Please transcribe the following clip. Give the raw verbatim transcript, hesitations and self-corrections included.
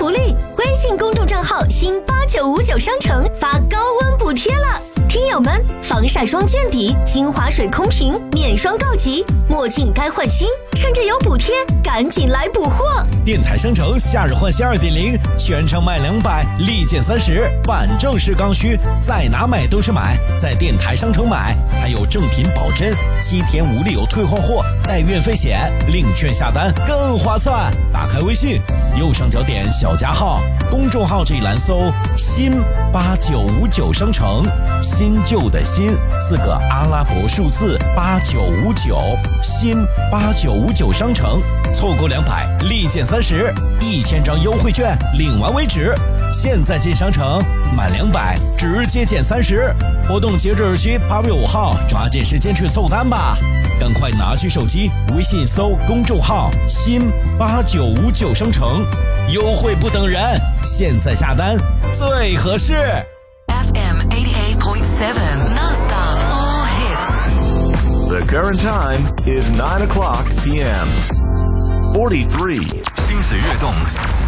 福利，微信公众账号新八九五九商城发高温补贴了。听友们，防晒霜见底，精华水空瓶面霜告急，墨镜该换新，趁着有补贴，赶紧来补货！ 电台商城夏日换新 二点零， 全场买两百，立减三十，办正式刚需，在哪买都是买，在电台商城买，还有正品保真，七天无理由退换货，带运费险，领券下单更划算。打开微信，右上角点小加号，公众号这一栏搜新八九五九商城，新旧的新四个阿拉伯数字八九五九，新八九五九商城，凑够两百立减三十，一千张优惠券领完为止。现在进商城满两百直接减三十，活动截止日期八月五号，抓紧时间去凑单吧！赶快拿起手机，微信搜公众号新八九五九商城，优惠不等人，现在下单最合适。 F M eighty-eight point seven non-stop all hits. The current time is nine o'clock p m forty-three. 心随悦动，